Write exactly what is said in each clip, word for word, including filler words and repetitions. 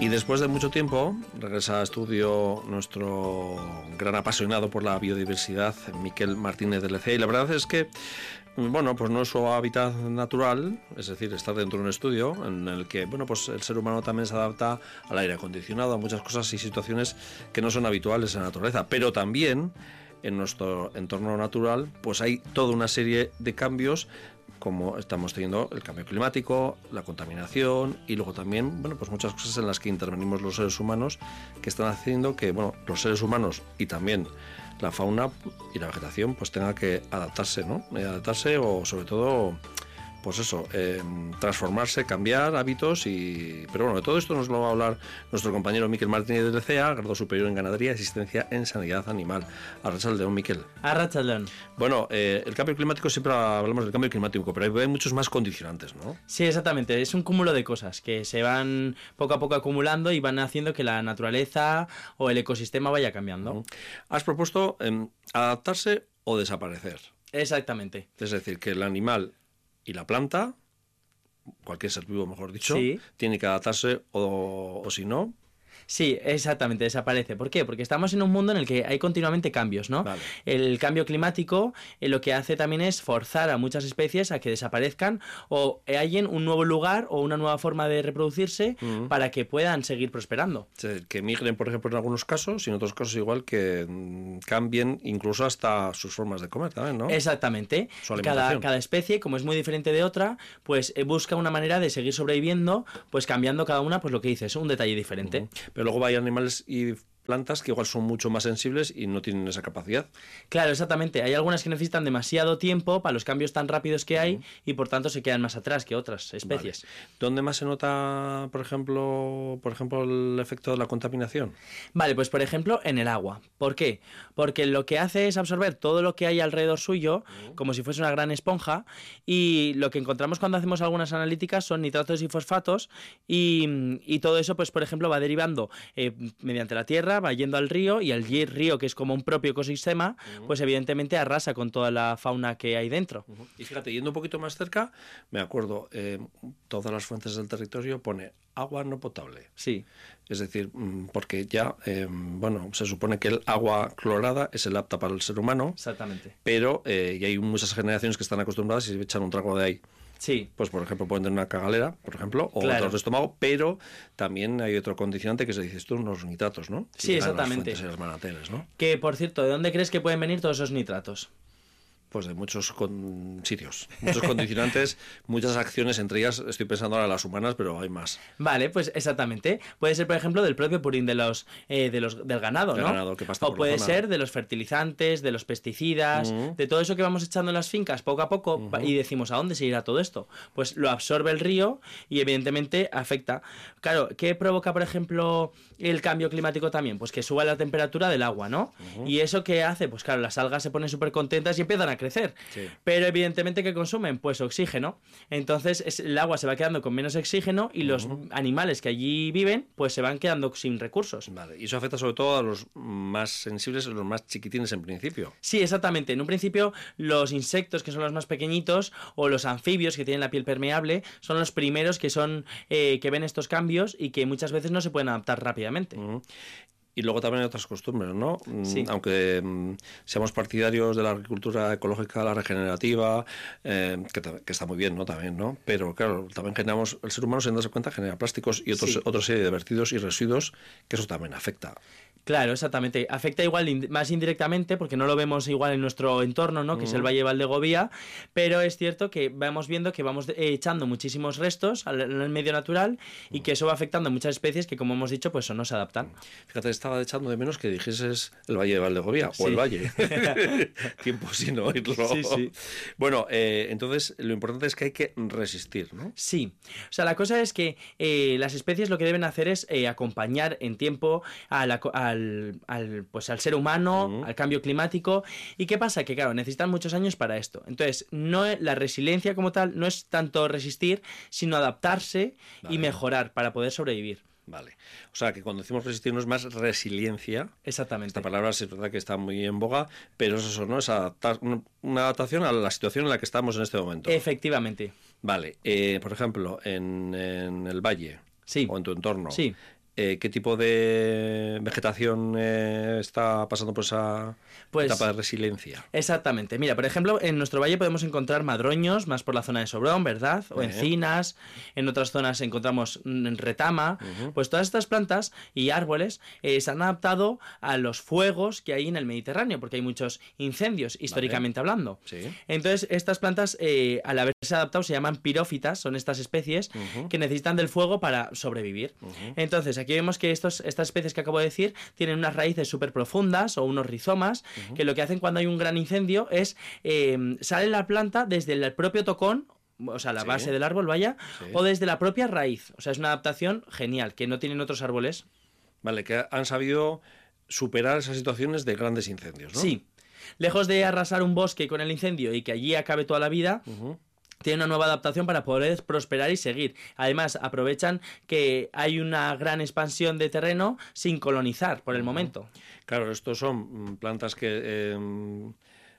Y después de mucho tiempo regresa a estudio nuestro gran apasionado por la biodiversidad, Miquel Martínez de Lecea, y la verdad es que, bueno, pues no es su hábitat natural, es decir, estar dentro de un estudio en el que, bueno, pues el ser humano también se adapta al aire acondicionado, a muchas cosas y situaciones que no son habituales en la naturaleza, pero también en nuestro entorno natural pues hay toda una serie de cambios, como estamos teniendo el cambio climático, la contaminación y luego también, bueno, pues muchas cosas en las que intervenimos los seres humanos que están haciendo que, bueno, los seres humanos y también la fauna y la vegetación pues tenga que adaptarse, ¿no? Adaptarse o sobre todo, pues eso, eh, transformarse, cambiar hábitos y... Pero bueno, de todo esto nos lo va a hablar nuestro compañero Miquel Martínez de Lecea, grado superior en Ganadería y Asistencia en Sanidad Animal. Arratsaldeon, Miquel. Arratsaldeon. Bueno, eh, el cambio climático, siempre hablamos del cambio climático, pero hay, hay muchos más condicionantes, ¿no? Sí, exactamente. Es un cúmulo de cosas que se van poco a poco acumulando y van haciendo que la naturaleza o el ecosistema vaya cambiando. Uh-huh. Has propuesto eh, adaptarse o desaparecer. Exactamente. Es decir, que el animal y la planta, cualquier ser vivo, mejor dicho, sí, tiene que adaptarse o, o si no... Sí, exactamente, desaparece. ¿Por qué? Porque estamos en un mundo en el que hay continuamente cambios, ¿no? Vale. El cambio climático eh, lo que hace también es forzar a muchas especies a que desaparezcan o hallen un nuevo lugar o una nueva forma de reproducirse uh-huh. para que puedan seguir prosperando. Sí, que migren, por ejemplo, en algunos casos y en otros casos igual que mmm, cambien incluso hasta sus formas de comer también, ¿no? Exactamente. Cada, cada especie, como es muy diferente de otra, pues eh, busca una manera de seguir sobreviviendo, pues cambiando cada una, pues lo que dices, un detalle diferente. Uh-huh. Pero luego hay animales y plantas que igual son mucho más sensibles y no tienen esa capacidad. Claro, exactamente. Hay algunas que necesitan demasiado tiempo para los cambios tan rápidos que hay uh-huh. y por tanto se quedan más atrás que otras especies. Vale. ¿Dónde más se nota, por ejemplo, por ejemplo, el efecto de la contaminación? Vale, pues por ejemplo en el agua. ¿Por qué? Porque lo que hace es absorber todo lo que hay alrededor suyo uh-huh. como si fuese una gran esponja, y lo que encontramos cuando hacemos algunas analíticas son nitratos y fosfatos y, y todo eso, pues por ejemplo, va derivando eh, mediante la tierra, va yendo al río, y el río, que es como un propio ecosistema, uh-huh. pues evidentemente arrasa con toda la fauna que hay dentro. Uh-huh. Y fíjate, yendo un poquito más cerca, me acuerdo, eh, todas las fuentes del territorio pone agua no potable. Sí. Es decir, porque ya, eh, bueno, se supone que el agua clorada es el apta para el ser humano. Exactamente. Pero, eh, y hay muchas generaciones que están acostumbradas y se echan un trago de ahí. Sí. Pues, por ejemplo, pueden tener una cagalera, por ejemplo, o claro. dolor de estómago, pero también hay otro condicionante que se dice tú, los nitratos, ¿no? Que sí, exactamente. Las fuentes y las manateres, ¿no? Que, por cierto, ¿de dónde crees que pueden venir todos esos nitratos? Pues de muchos con sitios, muchos condicionantes, muchas acciones, entre ellas estoy pensando ahora en las humanas, pero hay más. Vale, pues exactamente. Puede ser, por ejemplo, del propio purín de los, eh, de los del ganado, del ¿no? Ganado que pasta o por puede la zona. ser de los fertilizantes, de los pesticidas, uh-huh. de todo eso que vamos echando en las fincas poco a poco uh-huh. y decimos, ¿a dónde se irá todo esto? Pues lo absorbe el río y evidentemente afecta. Claro, ¿qué provoca, por ejemplo, el cambio climático también? Pues que suba la temperatura del agua, ¿no? Uh-huh. ¿Y eso qué hace? Pues claro, las algas se ponen súper contentas y empiezan a crecer. Sí. Pero evidentemente, ¿qué consumen? Pues oxígeno. Entonces es, el agua se va quedando con menos oxígeno y uh-huh. los animales que allí viven pues se van quedando sin recursos. Vale, y eso afecta sobre todo a los más sensibles, a los más chiquitines en principio. Sí, exactamente. En un principio los insectos, que son los más pequeñitos, o los anfibios, que tienen la piel permeable, son los primeros que son eh, que ven estos cambios y que muchas veces no se pueden adaptar rápidamente. Uh-huh. Y luego también hay otras costumbres, ¿no? Sí. Aunque mm, seamos partidarios de la agricultura ecológica, la regenerativa, eh, que, que está muy bien, ¿no? También, ¿no? Pero claro, también generamos, el ser humano, sin darse cuenta, genera plásticos y otros, sí. otra serie de vertidos y residuos, que eso también afecta. Claro, exactamente. Afecta igual in- más indirectamente porque no lo vemos igual en nuestro entorno, ¿no? Que uh-huh. es el Valle de Valdegovía, pero es cierto que vamos viendo que vamos de- echando muchísimos restos al, al medio natural y uh-huh. que eso va afectando a muchas especies que, como hemos dicho, pues no se adaptan. Fíjate, estaba echando de menos que dijeses el Valle de Valdegovía sí. o el Valle. Tiempo sin oírlo. Sí, sí. Bueno, eh, entonces lo importante es que hay que resistir, ¿no? Sí. O sea, la cosa es que eh, las especies lo que deben hacer es eh, acompañar en tiempo a la, a Al, al, pues al ser humano, uh-huh. al cambio climático. ¿Y qué pasa? Que claro, necesitan muchos años para esto. Entonces, no la resiliencia como tal no es tanto resistir, sino adaptarse vale. y mejorar para poder sobrevivir. Vale. O sea, que cuando decimos resistir no es más resiliencia. Exactamente. Esta palabra es verdad que está muy en boga, pero es eso, ¿no? Es adaptar, una adaptación a la situación en la que estamos en este momento. Efectivamente. Vale. Eh, por ejemplo, en, en el valle sí. o en tu entorno. Sí. eh, ¿qué tipo de vegetación eh, está pasando por esa pues, etapa de resiliencia? Exactamente. Mira, por ejemplo, en nuestro valle podemos encontrar madroños, más por la zona de Sobrón, ¿verdad? O Bien. encinas. En otras zonas encontramos mm, retama. Uh-huh. Pues todas estas plantas y árboles eh, se han adaptado a los fuegos que hay en el Mediterráneo, porque hay muchos incendios, históricamente vale. hablando. Sí. Entonces, estas plantas, eh, al haberse adaptado, se llaman pirófitas, son estas especies uh-huh. que necesitan del fuego para sobrevivir. Uh-huh. Entonces, aquí vemos que estos, estas especies que acabo de decir tienen unas raíces súper profundas o unos rizomas, uh-huh. que lo que hacen cuando hay un gran incendio es, eh, sale la planta desde el propio tocón, o sea, la sí. base del árbol, vaya, sí. o desde la propia raíz. O sea, es una adaptación genial, que no tienen otros árboles. Vale, que han sabido superar esas situaciones de grandes incendios, ¿no? Sí. Lejos de arrasar un bosque con el incendio y que allí acabe toda la vida... Uh-huh. Tiene una nueva adaptación para poder prosperar y seguir. Además, aprovechan que hay una gran expansión de terreno sin colonizar por el momento. Claro, estos son plantas que eh,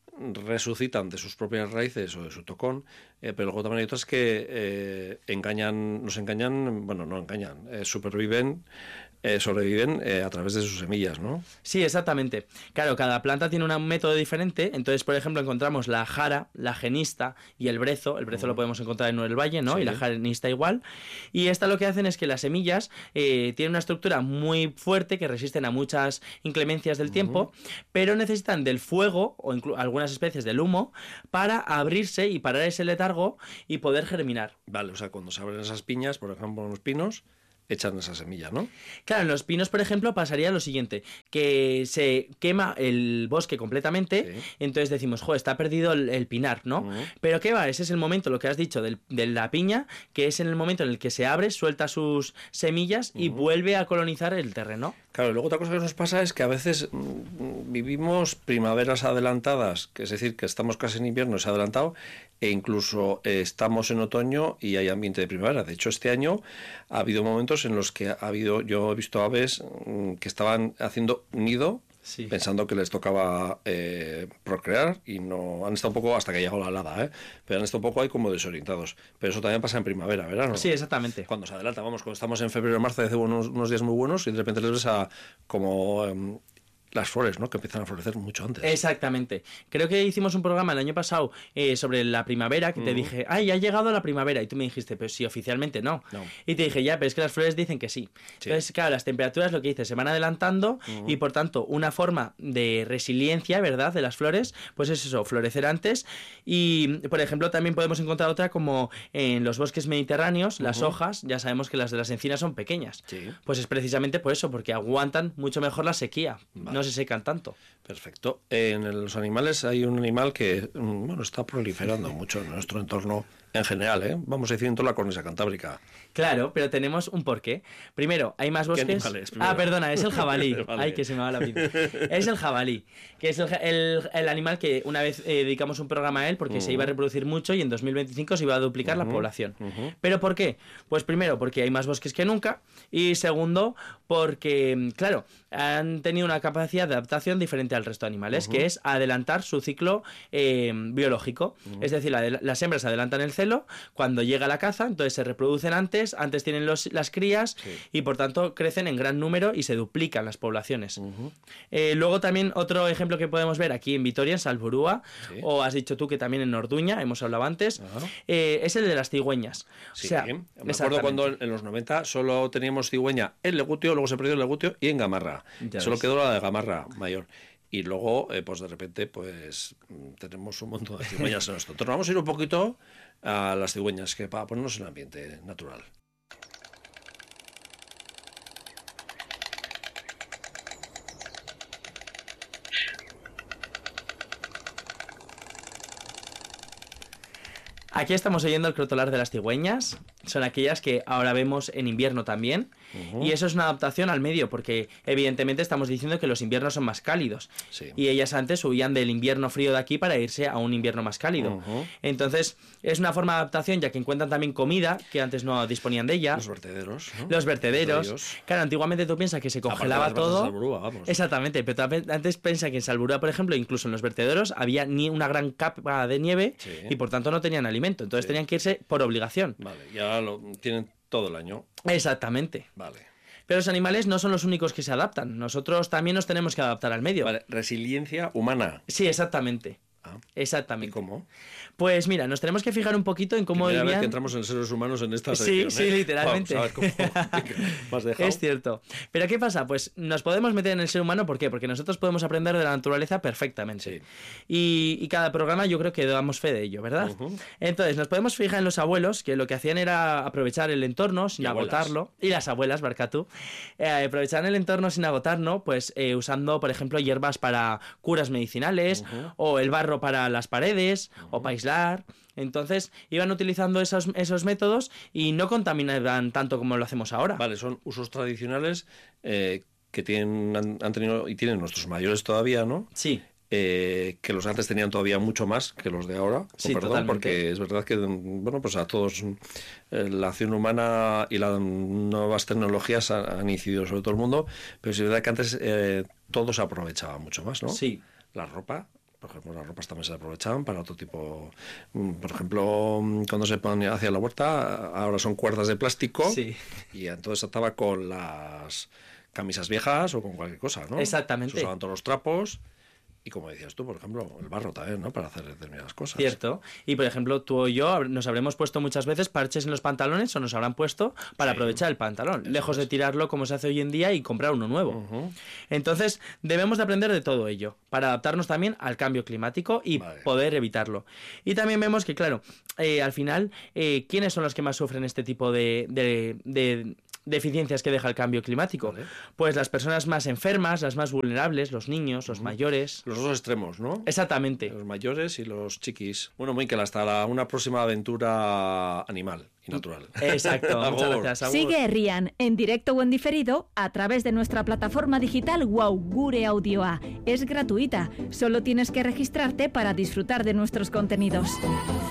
resucitan de sus propias raíces o de su tocón, eh, pero luego también hay otras que eh, engañan, nos engañan, bueno, no engañan, eh, superviven. Eh, sobreviven eh, a través de sus semillas, ¿no? Sí, exactamente. Claro, cada planta tiene un método diferente. Entonces, por ejemplo, encontramos la jara, la genista y el brezo. El brezo uh-huh. lo podemos encontrar en el valle, ¿no? Sí. Y la genista igual. Y esta lo que hacen es que las semillas eh, tienen una estructura muy fuerte que resisten a muchas inclemencias del uh-huh. tiempo, pero necesitan del fuego o inclu- algunas especies del humo para abrirse y parar ese letargo y poder germinar. Vale, o sea, cuando se abren esas piñas, por ejemplo, en los pinos, echan esa semilla, ¿no? Claro, en los pinos, por ejemplo, pasaría lo siguiente, que se quema el bosque completamente, sí. entonces decimos, jo, está perdido el, el pinar, ¿no? Uh-huh. Pero ¿qué va? Ese es el momento, lo que has dicho, del, de la piña, que es en el momento en el que se abre, suelta sus semillas y uh-huh. vuelve a colonizar el terreno. Claro, y luego otra cosa que nos pasa es que a veces mmm, vivimos primaveras adelantadas, que es decir, que estamos casi en invierno, se ha adelantado, e incluso eh, estamos en otoño y hay ambiente de primavera. De hecho, este año ha habido momentos en los que ha habido, yo he visto aves mmm, que estaban haciendo nido, sí. pensando que les tocaba eh, procrear, y no han estado un poco, hasta que ha llegado la helada, ¿eh? pero han estado un poco ahí como desorientados. Pero eso también pasa en primavera, ¿verdad? ¿No? Sí, exactamente. Cuando se adelanta, vamos, cuando estamos en febrero o marzo, hace unos, unos días muy buenos y de repente les ves a como... Um, las flores, ¿no? Que empiezan a florecer mucho antes. Exactamente. Creo que hicimos un programa el año pasado eh, sobre la primavera, que uh-huh. te dije, ay, ha llegado la primavera, y tú me dijiste, pero sí, oficialmente no. no. Y te dije, ya, pero es que las flores dicen que sí. sí. Entonces, claro, las temperaturas, lo que dices, se van adelantando uh-huh. y, por tanto, una forma de resiliencia, ¿verdad?, de las flores, pues es eso, florecer antes. Y, por ejemplo, también podemos encontrar otra como en los bosques mediterráneos, uh-huh. las hojas, ya sabemos que las de las encinas son pequeñas. Sí. Pues es precisamente por eso, porque aguantan mucho mejor la sequía. Vale. No se secan tanto. Perfecto. En los animales hay un animal que, bueno, está proliferando mucho en nuestro entorno en general, ¿eh? Vamos a decir en toda la cornisa cantábrica. Claro, pero tenemos un porqué. Primero, hay más bosques... ¿Qué animales? Primero. Ah, perdona, es el jabalí. Vale. Ay, que se me va la pinta. Es el jabalí, que es el, el, el animal que una vez eh, dedicamos un programa a él porque uh-huh. se iba a reproducir mucho y en dos mil veinticinco se iba a duplicar uh-huh. la población. Uh-huh. ¿Pero por qué? Pues primero, porque hay más bosques que nunca, y segundo, porque, claro, han tenido una capacidad de adaptación diferente al resto de animales, uh-huh. que es adelantar su ciclo eh, biológico. Uh-huh. Es decir, la, las hembras adelantan el celo, cuando llega la caza, entonces se reproducen antes, antes tienen los, las crías sí. y por tanto crecen en gran número y se duplican las poblaciones. Uh-huh. Eh, luego también otro ejemplo que podemos ver aquí en Vitoria, en Salburúa, sí. o has dicho tú que también en Orduña, hemos hablado antes, uh-huh. eh, es el de las cigüeñas. Sí, o sea, me acuerdo cuando en los noventa solo teníamos cigüeña en Legutio, luego se perdió en Legutio y en Gamarra. Ya solo ves. Quedó la de Gamarra mayor. Y luego, eh, pues de repente, pues tenemos un montón de cigüeñas en nuestro entorno. Vamos a ir un poquito a las cigüeñas, que para ponernos en el ambiente natural. Aquí estamos oyendo el crotolar de las cigüeñas. Son aquellas que ahora vemos en invierno también. Uh-huh. Y eso es una adaptación al medio, porque evidentemente estamos diciendo que los inviernos son más cálidos. Sí. Y ellas antes huían del invierno frío de aquí para irse a un invierno más cálido. Uh-huh. Entonces, es una forma de adaptación, ya que encuentran también comida, que antes no disponían de ella. Los vertederos, ¿no? Los vertederos. Los claro, antiguamente tú piensas que se congelaba todo. Salburúa, vamos. Exactamente, pero antes piensa que en Salburúa, por ejemplo, incluso en los vertederos, había ni una gran capa de nieve sí. y por tanto no tenían alimento. Entonces sí. tenían que irse por obligación. Vale, ya lo tienen todo el año. Exactamente. Vale. Pero los animales no son los únicos que se adaptan. Nosotros también nos tenemos que adaptar al medio. Vale, resiliencia humana. Sí, exactamente. Ah, exactamente. ¿Y cómo? Pues mira, nos tenemos que fijar un poquito en cómo Primera vivían... vez que entramos en seres humanos en esta Sí, sección, sí, ¿eh? literalmente. Vamos a ver cómo me has dejado. Es cierto. Pero ¿qué pasa? Pues nos podemos meter en el ser humano, ¿por qué? Porque nosotros podemos aprender de la naturaleza perfectamente. Sí. Y, y cada programa yo creo que damos fe de ello, ¿verdad? Uh-huh. Entonces, nos podemos fijar en los abuelos, que lo que hacían era aprovechar el entorno sin Y abuelas. agotarlo. Y las abuelas, Barcatú. Eh, aprovechar el entorno sin agotarlo, pues eh, usando, por ejemplo, hierbas para curas medicinales, Uh-huh. o el barro para las paredes, Uh-huh. o para aislar. Entonces iban utilizando esos, esos métodos y no contaminaban tanto como lo hacemos ahora. Vale, son usos tradicionales eh, que tienen, han, han tenido y tienen nuestros mayores todavía, ¿no? Sí. Eh, que los antes tenían todavía mucho más que los de ahora, con Sí, perdón, totalmente. porque es verdad que, bueno, pues a todos eh, la acción humana y las nuevas tecnologías han, han incidido sobre todo el mundo, pero es verdad que antes eh, todo se aprovechaba mucho más, ¿no? Sí. La ropa, por ejemplo, las ropas también se aprovechaban para otro tipo, mm, por ejemplo, mm, cuando se ponía hacia la huerta, ahora son cuerdas de plástico, Sí. y entonces ataba con las camisas viejas o con cualquier cosa, ¿no? Exactamente. Se usaban todos los trapos. Y como decías tú, por ejemplo, el barro también, ¿no? Para hacer determinadas cosas. Cierto. Y por ejemplo, tú o yo hab- nos habremos puesto muchas veces parches en los pantalones o nos habrán puesto para Sí. aprovechar el pantalón, Eso lejos de es. tirarlo como se hace hoy en día y comprar uno nuevo. Ujú. Entonces, debemos de aprender de todo ello para adaptarnos también al cambio climático y Vale. poder evitarlo. Y también vemos que, claro, eh, al final, eh, ¿quiénes son los que más sufren este tipo de, de, de deficiencias que deja el cambio climático? Vale. Pues las personas más enfermas, las más vulnerables, los niños, los mayores. Los dos extremos, ¿no? Exactamente. Los mayores y los chiquis. Bueno, Michael, hasta la, una próxima aventura animal y natural. Exacto. Muchas Agur. gracias. Agur. Sigue Herrian en directo o en diferido a través de nuestra plataforma digital Wow Gure Audioa. Es gratuita, solo tienes que registrarte para disfrutar de nuestros contenidos.